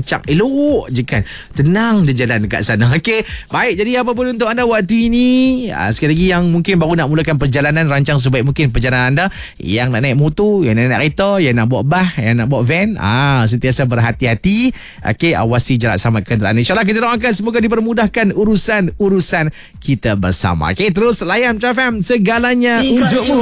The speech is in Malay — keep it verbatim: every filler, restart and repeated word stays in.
rancang elok je kan. Tenang je jalan dekat sana. Okey, baik, jadi apa pun untuk anda waktu ini, uh, sekali lagi yang mungkin baru nak mulakan perjalanan, rancang sebaik mungkin perjalanan anda. Yang nak naik motor, yang nak naik kereta, yang nak bawa bas, yang nak bawa van, ah sentiasa berhati-hati. Okey, awasi jarak sama kenderaan. InsyaAllah kita doakan semoga dipermudahkan urusan-urusan kita bersama. Okey, terus layan True F M, segalanya untukmu.